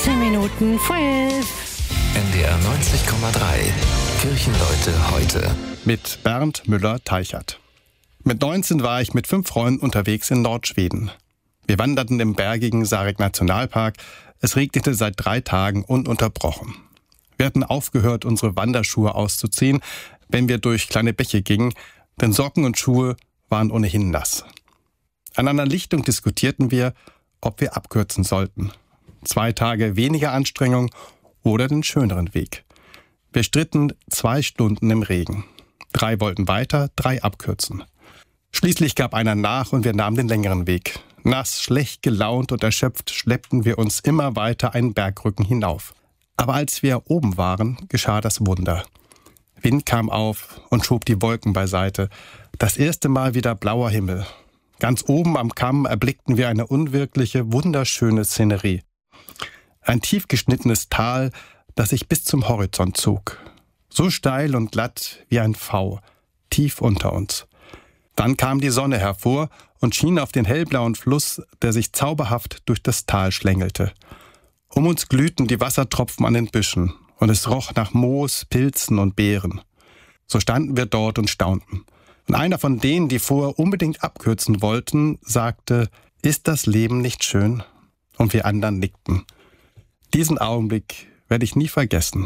19 Minuten vor 11. NDR 90,3. Kirchenleute heute. Mit Bernd Müller-Teichert. Mit 19 war ich mit 5 Freunden unterwegs in Nordschweden. Wir wanderten im bergigen Sarek-Nationalpark. Es regnete seit 3 Tagen ununterbrochen. Wir hatten aufgehört, unsere Wanderschuhe auszuziehen, wenn wir durch kleine Bäche gingen, denn Socken und Schuhe waren ohnehin nass. An einer Lichtung diskutierten wir, ob wir abkürzen sollten. 2 Tage weniger Anstrengung oder den schöneren Weg. Wir stritten 2 Stunden im Regen. 3 wollten weiter, 3 abkürzen. Schließlich gab einer nach und wir nahmen den längeren Weg. Nass, schlecht gelaunt und erschöpft schleppten wir uns immer weiter einen Bergrücken hinauf. Aber als wir oben waren, geschah das Wunder. Wind kam auf und schob die Wolken beiseite. Das erste Mal wieder blauer Himmel. Ganz oben am Kamm erblickten wir eine unwirkliche, wunderschöne Szenerie. Ein tief geschnittenes Tal, das sich bis zum Horizont zog. So steil und glatt wie ein V, tief unter uns. Dann kam die Sonne hervor und schien auf den hellblauen Fluss, der sich zauberhaft durch das Tal schlängelte. Um uns glühten die Wassertropfen an den Büschen und es roch nach Moos, Pilzen und Beeren. So standen wir dort und staunten. Und einer von denen, die vorher unbedingt abkürzen wollten, sagte, »Ist das Leben nicht schön?« Und wir anderen nickten. Diesen Augenblick werde ich nie vergessen.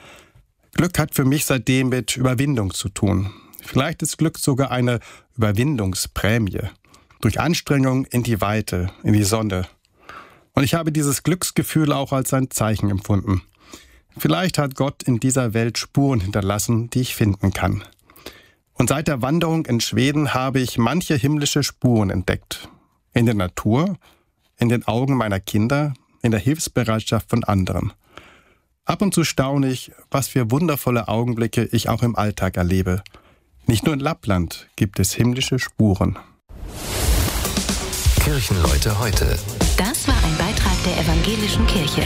Glück hat für mich seitdem mit Überwindung zu tun. Vielleicht ist Glück sogar eine Überwindungsprämie. Durch Anstrengung in die Weite, in die Sonne. Und ich habe dieses Glücksgefühl auch als ein Zeichen empfunden. Vielleicht hat Gott in dieser Welt Spuren hinterlassen, die ich finden kann. Und seit der Wanderung in Schweden habe ich manche himmlische Spuren entdeckt. In der Natur, in den Augen meiner Kinder, in der Hilfsbereitschaft von anderen. Ab und zu staune ich, was für wundervolle Augenblicke ich auch im Alltag erlebe. Nicht nur in Lappland gibt es himmlische Spuren. Kirchenleute heute. Das war ein Beitrag der Evangelischen Kirche.